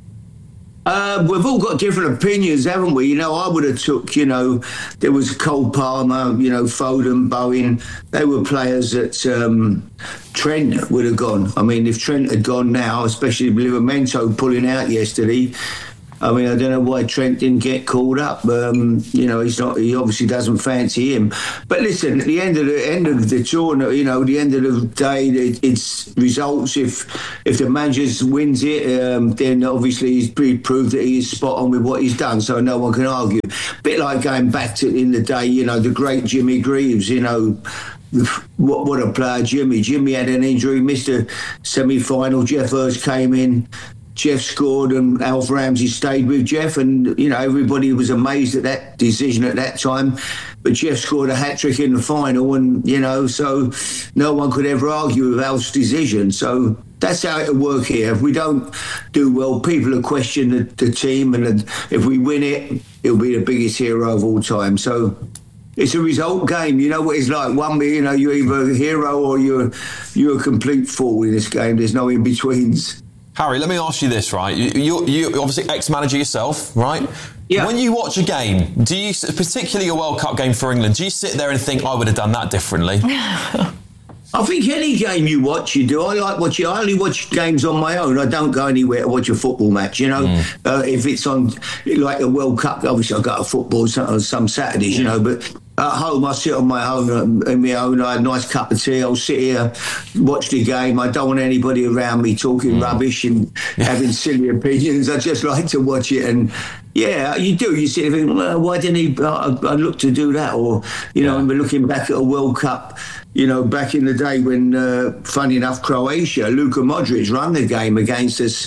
Uh, we've all got different opinions, haven't we? You know, I would have took, you know, there was Cole Palmer, you know, Foden, Bowen. They were players that um, Trent would have gone. I mean, if Trent had gone now, especially with Livramento pulling out yesterday, I mean, I don't know why Trent didn't get called up. Um, you know, he's not. He obviously doesn't fancy him. But listen, at the end of the end of the tournament, you know, the end of the day, it, it's results. If if the manager wins it, um, then obviously he's proved that he is spot on with what he's done. So no one can argue. Bit like going back to in the day, you know, the great Jimmy Greaves. You know, what what a player Jimmy. Jimmy had an injury, missed a semi-final. Jeff Hurst came in. Jeff scored and Alf Ramsey stayed with Jeff, and you know everybody was amazed at that decision at that time. But Jeff scored a hat-trick in the final, and you know so no one could ever argue with Alf's decision. So that's how it'll work here. If we don't do well, people will question the, the team, and if we win it, it'll be the biggest hero of all time. So it's a result game. You know what it's like. One, you know, you're either a hero or you're you're a complete fool in this game. There's no in-betweens. Harry, let me ask you this, right? You, you, you obviously ex-manager yourself, right? Yeah. When you watch a game, do you, particularly a World Cup game for England, do you sit there and think, I would have done that differently? I think any game you watch, you do. I like watching. I only watch games on my own. I don't go anywhere to watch a football match. You know, mm. uh, if it's on like a World Cup, obviously I go to football some, some Saturdays. You know, but at home I sit on my own, in my own. I have a nice cup of tea. I'll sit here, watch the game. I don't want anybody around me talking mm. rubbish and having silly opinions. I just like to watch it and. Yeah, you do. You sit there thinking, well, why didn't he? Uh, I look to do that, or you know, yeah. and we're looking back at a World Cup. You know, back in the day when, uh, funny enough, Croatia, Luka Modric ran the game against us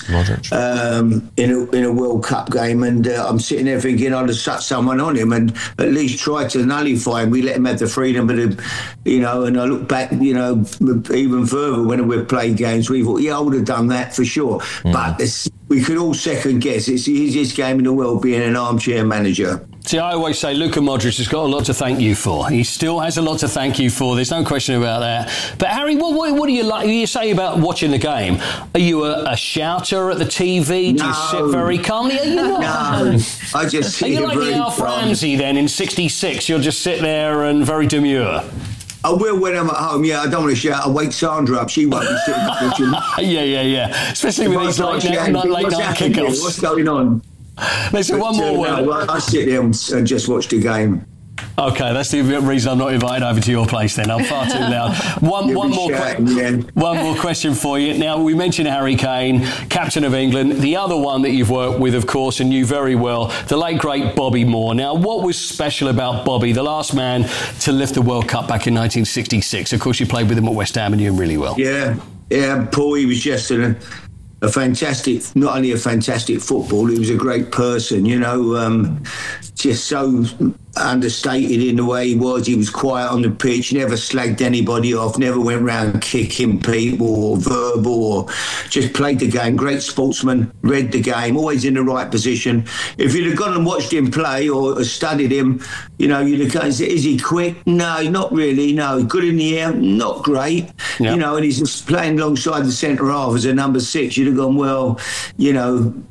um, in a in a World Cup game, and uh, I'm sitting there thinking I'd have shut someone on him and at least tried to nullify him. We let him have the freedom, but uh, you know, and I look back, you know, even further when we've played games, we thought, yeah, I would have done that for sure, mm. but this. We could all second guess. It's the easiest game in the world being an armchair manager. See, I always say Luka Modric has got a lot to thank you for. He still has a lot to thank you for. There's no question about that. But Harry, what, what, what do you like? What do you say about watching the game? Are you a, a shouter at the T V? Do no. you sit very calmly? Are you not? No, I just. Are you like the Alf Ramsey then in sixty-six? You'll just sit there and very demure. I will when I'm at home, yeah. I don't want to shout. I'll wake Sandra up. She won't be sitting watching. yeah, yeah, yeah. Especially with these late night, night, late night kickoffs. What's going on? Listen, one more word. No, I sit there and just watch the game. Okay, that's the reason I'm not invited over to your place then. I'm far too loud. One, one, more, que- yeah. one more question for you. Now, we mentioned Harry Kane, captain of England. The other one that you've worked with, of course, and knew very well, the late, great Bobby Moore. Now, what was special about Bobby, the last man to lift the World Cup back in nineteen sixty-six? Of course, you played with him at West Ham and knew him really well. Yeah, yeah, Paul, he was just a, a fantastic, not only a fantastic footballer, he was a great person, you know, um, just so understated in the way he was. He was quiet on the pitch, never slagged anybody off, never went round kicking people or verbal, or just played the game. Great sportsman, read the game, always in the right position. If you'd have gone and watched him play or studied him, you know, you'd have gone, is he quick? No, not really. No, good in the air? Not great. Yep. You know, and he's just playing alongside the centre half as a number six. You'd have gone, well, you know,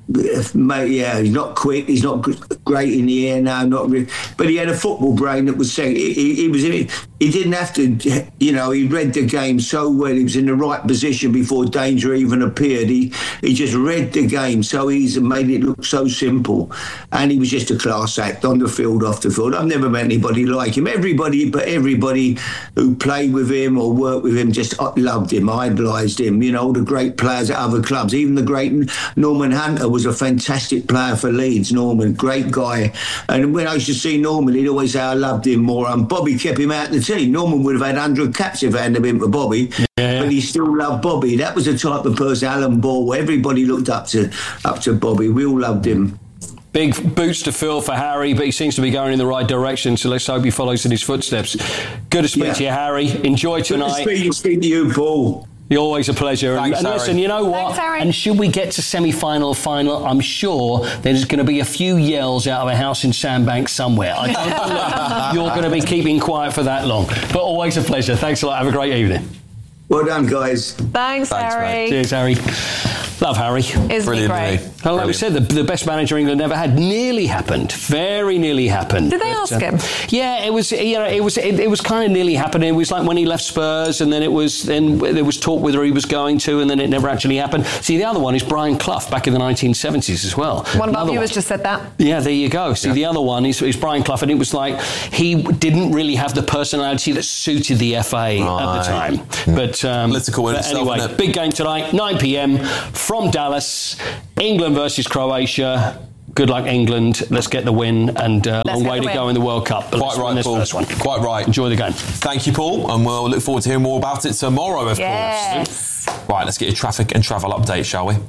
Mate, yeah, he's not quick. He's not great in the air now. Not, really, but he had a football brain that was saying he, he, he was. In, he didn't have to, you know. He read the game so well. He was in the right position before danger even appeared. He he just read the game so easy and made it look so simple. And he was just a class act on the field, off the field. I've never met anybody like him. Everybody, but everybody who played with him or worked with him just loved him, idolised him. You know, the great players at other clubs, even the great Norman Hunter was a fantastic player for Leeds. Norman, great guy. And when I used to see Norman, he'd always say I loved him more. And Bobby kept him out of the team. Norman would have had one hundred caps if it hadn't been for Bobby. Yeah. But he still loved Bobby. That was the type of person, Alan Ball, everybody looked up to up to Bobby. We all loved him. Big boots to fill for Harry, but he seems to be going in the right direction, so let's hope he follows in his footsteps. Good to speak yeah. to you, Harry. Enjoy tonight. Good to speak, speak to you, Paul. You're always a pleasure. Thanks, and, and listen, you know what? Thanks, and should we get to semi-final, final, I'm sure there's going to be a few yells out of a house in Sandbank somewhere. I don't believe you're going to be keeping quiet for that long. But always a pleasure. Thanks a lot. Have a great evening. Well done, guys. Thanks, Thanks Harry. Mate. Cheers, Harry. Love Harry. Isn't he great? Well, like we said, the, the best manager England ever had nearly happened. Very nearly happened. Did they but, ask uh, him? Yeah, it was. You know, it was. It, it was kind of nearly happening. It was like when he left Spurs, and then it was. Then there was talk whether he was going to, and then it never actually happened. See, the other one is Brian Clough back in the nineteen seventies as well. One of our Another viewers one. just said that. Yeah, there you go. See, yeah. the other one is, is Brian Clough, and it was like he didn't really have the personality that suited the F A right. at the time. Mm. But um, political but anyway, itself, big game tonight, nine p.m. from Dallas. England versus Croatia. Good luck, England. Let's get the win, and uh, long way to go in the World Cup. But Quite right, this Paul. First one. Quite right. Enjoy the game. Thank you, Paul, and we'll look forward to hearing more about it tomorrow, of yes. course. Right, let's get a traffic and travel update, shall we?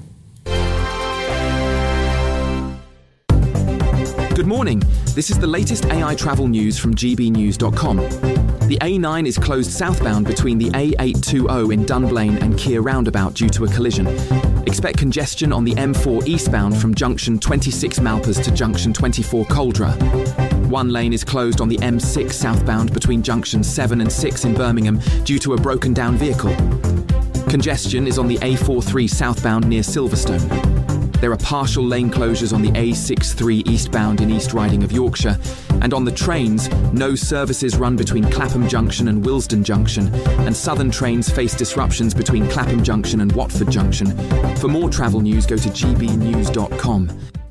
Good morning. This is the latest A I travel news from G B news dot com. The A nine is closed southbound between the A eight twenty in Dunblane and Keir roundabout due to a collision. Expect congestion on the M four eastbound from junction twenty-six Malpas to junction twenty-four Coldra. One lane is closed on the M six southbound between junctions seven and six in Birmingham due to a broken down vehicle. Congestion is on the A forty-three southbound near Silverstone. There are partial lane closures on the A sixty-three eastbound in East Riding of Yorkshire. And on the trains, no services run between Clapham Junction and Willesden Junction, and Southern trains face disruptions between Clapham Junction and Watford Junction. For more travel news, go to G B news dot com.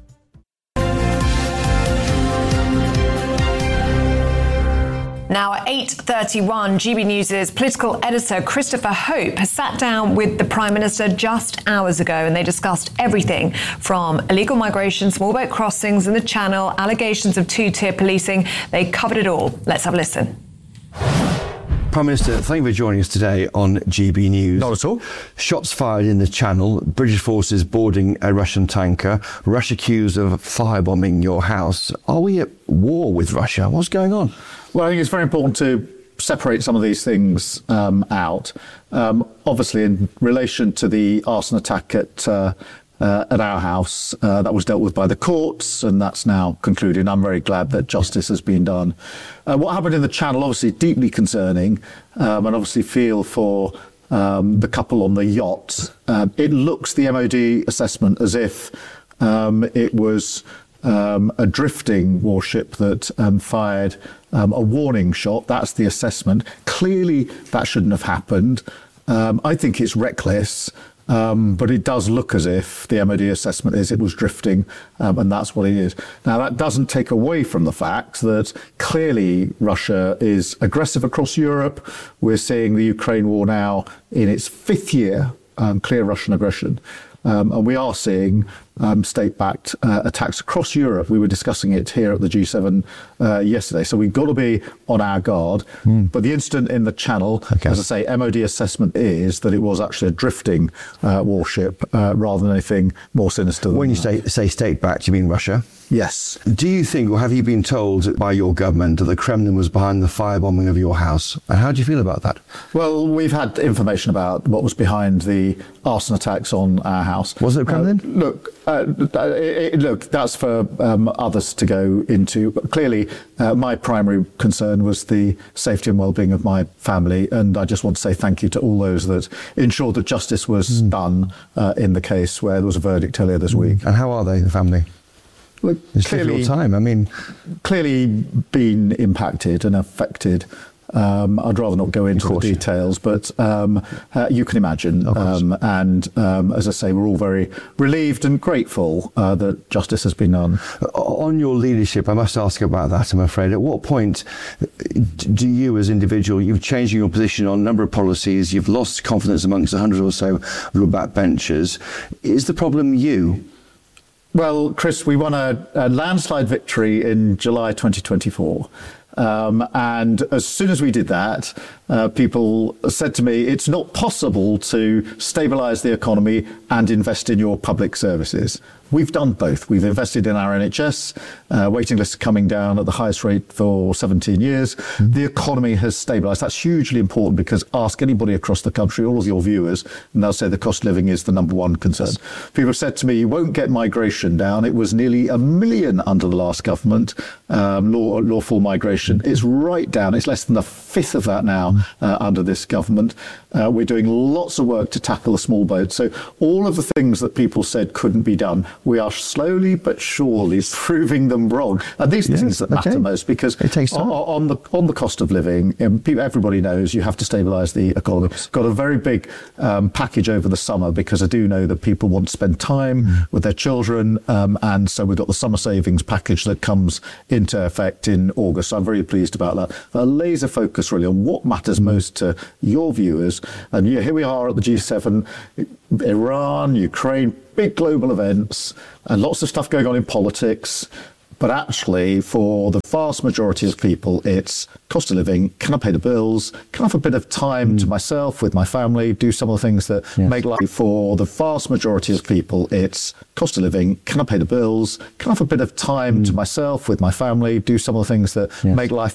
Now at eight thirty-one, G B News' political editor Christopher Hope has sat down with the Prime Minister just hours ago, and they discussed everything from illegal migration, small boat crossings in the Channel, allegations of two-tier policing. They covered it all. Let's have a listen. Prime Minister, thank you for joining us today on G B News. Not at all. Shots fired in the Channel, British forces boarding a Russian tanker, Russia accused of firebombing your house. Are we at war with Russia? What's going on? Well, I think it's very important to separate some of these things um, out. Um, obviously, in relation to the arson attack at uh, uh, at our house, uh, that was dealt with by the courts, and that's now concluded. I'm very glad that justice has been done. Uh, what happened in the Channel, obviously, deeply concerning, um, and obviously feel for um, the couple on the yacht. Uh, it looks, the M O D assessment, as if um, it was um, a drifting warship that um, fired Um, a warning shot. That's the assessment. Clearly, that shouldn't have happened. Um, I think it's reckless, um, but it does look as if the M O D assessment is it was drifting, um, and that's what it is. Now, that doesn't take away from the fact that clearly Russia is aggressive across Europe. We're seeing the Ukraine war now in its fifth year, um, clear Russian aggression. Um, and we are seeing um, state-backed uh, attacks across Europe. We were discussing it here at the G seven uh, yesterday. So we've got to be on our guard. Mm. But the incident in the Channel, okay. as I say, M O D assessment is that it was actually a drifting uh, warship uh, rather than anything more sinister than When you that. say, say state-backed, you mean Russia? Yes. Do you think, or have you been told by your government that the Kremlin was behind the firebombing of your house? And how do you feel about that? Well, we've had information about what was behind the arson attacks on our house. Was it the Kremlin? Uh, look, Uh, it, it, look, that's for um, others to go into. But clearly, uh, my primary concern was the safety and well-being of my family, and I just want to say thank you to all those that ensured that justice was mm. done uh, in the case where there was a verdict earlier this week. And how are they, the family? Well, it's clearly, difficult time. I mean, clearly been impacted and affected. Um, I'd rather not go into the details, but um, uh, you can imagine. Um, and um, as I say, we're all very relieved and grateful uh, that justice has been done. On your leadership, I must ask about that, I'm afraid. At what point do you as individual, you've changed your position on a number of policies, you've lost confidence amongst a hundred or so of your backbenchers. Is the problem you? Well, Chris, we won a, a landslide victory in July twenty twenty-four. Um, and as soon as we did that, uh, people said to me, it's not possible to stabilise the economy and invest in your public services. We've done both. We've invested in our N H S, uh, waiting lists coming down at the highest rate for seventeen years. Mm-hmm. The economy has stabilised. That's hugely important because ask anybody across the country, all of your viewers, and they'll say the cost of living is the number one concern. Yes. People have said to me, you won't get migration down. It was nearly a million under the last government, um, law, lawful migration. Mm-hmm. It's right down. It's less than a fifth of that now mm-hmm. uh, under this government. Uh, we're doing lots of work to tackle the small boats. So all of the things that people said couldn't be done, we are slowly but surely proving them wrong. And these yes, things that okay. matter most, because it takes time. On, on the on the cost of living, um, people, everybody knows you have to stabilise the economy. Got a very big um, package over the summer because I do know that people want to spend time mm. with their children, um, and so we've got the summer savings package that comes into effect in August. So I'm very pleased about that. A laser focus really on what matters mm. most to your viewers. And yeah, here we are at the G seven, Iran, Ukraine, big global events, and lots of stuff going on in politics. But actually, for the vast majority of people, it's cost of living. Can I pay the bills? Can I have a bit of time mm. to myself, with my family, do some of the things that yes. make life? For the vast majority of people, it's cost of living. Can I pay the bills? Can I have a bit of time mm. to myself, with my family, do some of the things that yes. make life